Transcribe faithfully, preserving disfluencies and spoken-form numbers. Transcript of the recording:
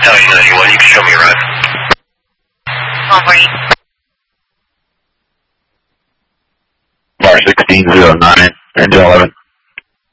Intelligence ninety-one, you can show me your ride. one forty. Bar sixteen zero nine, engine eleven.